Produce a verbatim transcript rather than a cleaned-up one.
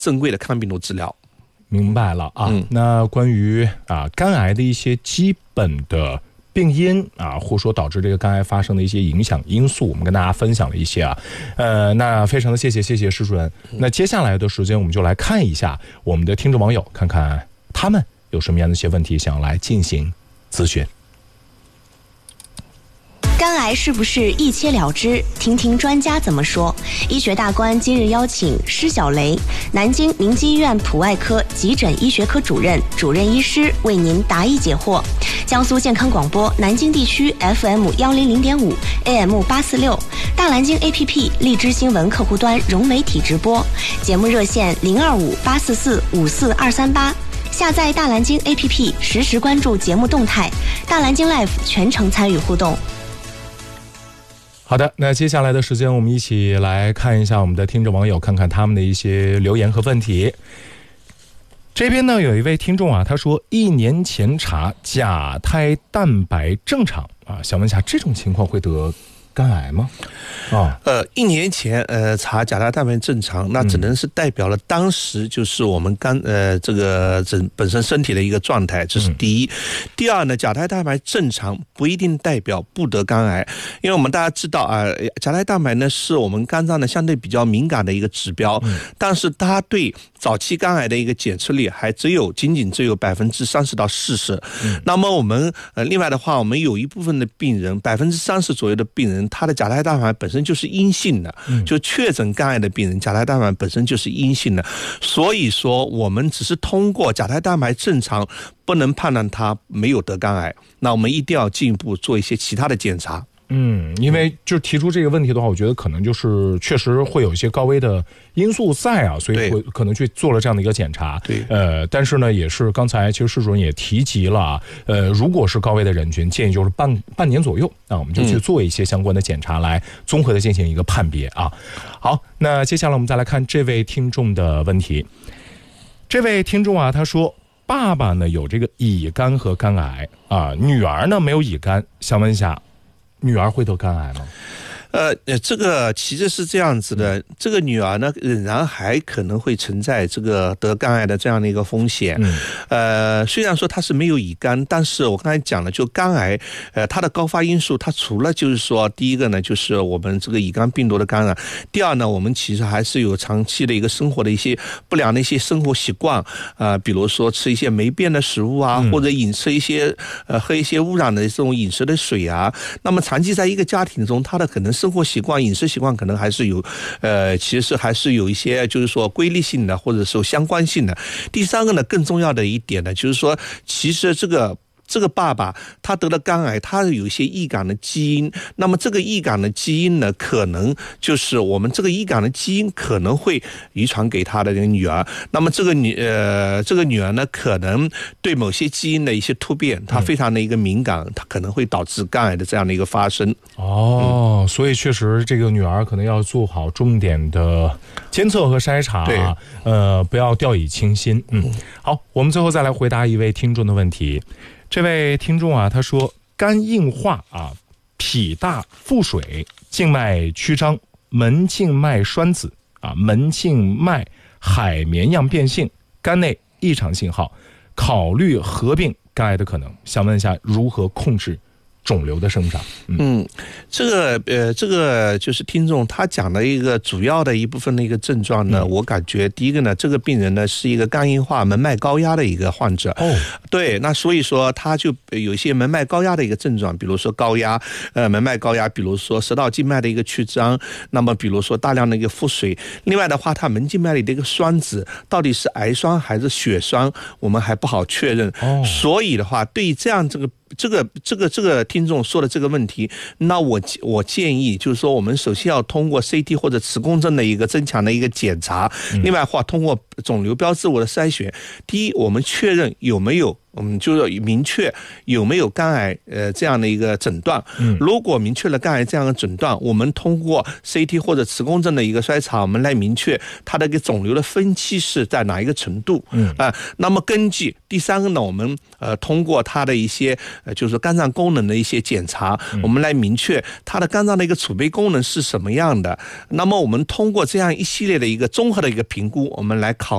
正规的抗病毒治疗。 明白了啊。 嗯、 那关于啊肝癌的一些基本的病因啊，或者说导致这个肝癌发生的一些影响因素，我们跟大家分享了一些啊。呃，那非常的谢谢谢谢施主任。那接下来的时间，我们就来看一下我们的听众网友，看看他们有什么样的一些问题想要来进行咨询。 肝癌是不是一切了之？听听专家怎么说。医学大观今日邀请施小雷，南京明基医院普外科急诊医学科主任、主任医师为您答疑解惑。江苏健康广播南京地区 F M 一零零点五 A M 八四六，大蓝鲸 A P P 荔枝新闻客户端融媒体直播，节目热线零二五八四四五四二三八。下载大蓝鲸 A P P， 实时关注节目动态，大蓝鲸 Live 全程参与互动。 好的，那接下来的时间我们一起来看一下我们的听众网友，看看他们的一些留言和问题。这边呢有一位听众啊，他说一年前查甲胎蛋白正常啊，想问一下这种情况会得肝癌吗？啊， 呃，一年前呃查甲胎蛋白正常，那只能是代表了当时就是我们肝呃这个整本身身体的一个状态，这是第一。嗯、第二呢，甲胎蛋白正常不一定代表不得肝癌，因为我们大家知道啊，甲胎蛋白呢是我们肝脏呢相对比较敏感的一个指标，嗯、但是它对早期肝癌的一个检测率还只有仅仅只有百分之三十到四十。那么我们呃另外的话，我们有一部分的病人，百分之三十左右的病人，他的甲胎蛋白本身就是阴性的，就确诊肝癌的病人，甲胎蛋白本身就是阴性的，所以说我们只是通过甲胎蛋白正常，不能判断他没有得肝癌，那我们一定要进一步做一些其他的检查。 嗯，因为就是提出这个问题的话，我觉得可能就是确实会有一些高危的因素在啊，所以会可能去做了这样的一个检查。 对， 呃，但是呢，也是刚才其实施主任也提及了啊，呃，如果是高危的人群，建议就是半半年左右，那我们就去做一些相关的检查，来综合的进行一个判别啊。好，那接下来我们再来看这位听众的问题。这位听众啊，他说爸爸呢有这个乙肝和肝癌啊，女儿呢没有乙肝，想问一下，女儿会得肝癌吗？ 呃，这个其实是这样子的，这个女儿呢，仍然还可能会存在这个得肝癌的这样的一个风险。嗯、呃，虽然说她是没有乙肝，但是我刚才讲了，就肝癌，呃，它的高发因素，它除了就是说，第一个呢，就是我们这个乙肝病毒的感染；第二呢，我们其实还是有长期的一个生活的一些不良的一些生活习惯，啊、呃，比如说吃一些霉变的食物啊，嗯、或者饮吃一些呃喝一些污染的这种饮食的水啊，那么长期在一个家庭中，它的可能生活习惯、饮食习惯可能还是有，呃，其实还是有一些就是说规律性的，或者说相关性的。第三个呢，更重要的一点呢，就是说，其实这个。这个爸爸他得了肝癌，他有一些易感的基因，那么这个易感的基因呢，可能就是我们这个易感的基因可能会遗传给他的这个女儿，那么这个女呃这个女儿呢，可能对某些基因的一些突变，她非常的一个敏感，她可能会导致肝癌的这样的一个发生。 哦，嗯、所以确实这个女儿可能要做好重点的监测和筛查，对，呃，不要掉以轻心。嗯，好，我们最后再来回答一位听众的问题。这位听众啊，他说肝硬化啊，脾大腹水，静脉曲张，门静脉栓子啊，门静脉海绵样变性，肝内异常信号，考虑合并肝癌的可能，想问一下如何控制肿瘤的生长。 嗯, 嗯，这个呃，这个就是听众他讲的一个主要的一部分的一个症状呢，嗯、我感觉第一个呢，这个病人呢是一个肝硬化门脉高压的一个患者。哦，对，那所以说他就有一些门脉高压的一个症状，比如说高压，呃，门脉高压，比如说食道静脉的一个曲张，那么比如说大量的一个腹水。另外的话，他门静脉里的一个栓子到底是癌栓还是血栓，我们还不好确认。哦，所以的话，对于这样这个。这个这个这个听众说的这个问题，那我我建议就是说，我们首先要通过 C T 或者磁共振的一个增强的一个检查，嗯、另外的话通过肿瘤标志物的筛选，第一，我们确认有没有。我们就要明确有没有肝癌呃这样的一个诊断。嗯，如果明确了肝癌这样的诊断，我们通过 C T 或者磁共振的一个筛查，我们来明确它的一个肿瘤的分期是在哪一个程度。嗯啊、呃，那么根据第三个呢，我们呃通过它的一些呃就是肝脏功能的一些检查，嗯、我们来明确它的肝脏的一个储备功能是什么样的。那么我们通过这样一系列的一个综合的一个评估，我们来考。